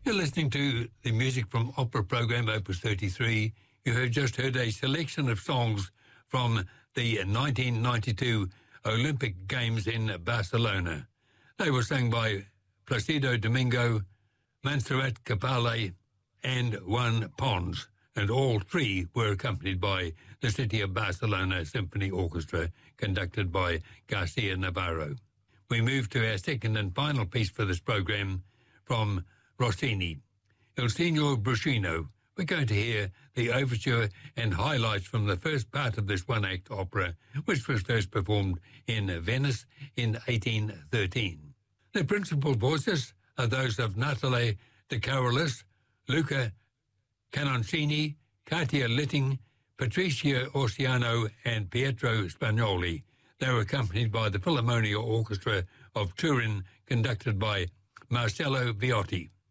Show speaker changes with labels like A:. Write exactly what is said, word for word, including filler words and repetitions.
A: You're listening to the music from opera program Opus thirty-three. You have just heard a selection of songs from the nineteen ninety-two Olympic Games in Barcelona. They were sung by Placido Domingo, Montserrat Capale, and Juan Pons, and all three were accompanied by the City of Barcelona Symphony Orchestra, conducted by Garcia Navarro. We move to our second and final piece for this program from Rossini, Il Signor Bruscino. We're going to hear the overture and highlights from the first part of this one-act opera, which was first performed in Venice in eighteen thirteen. The principal voices are those of Natale De Carolis, Luca Canoncini, Katia Litting, Patricia Orsiano, and Pietro Spagnoli. They were accompanied by the Philharmonia Orchestra of Turin, conducted by Marcello Viotti.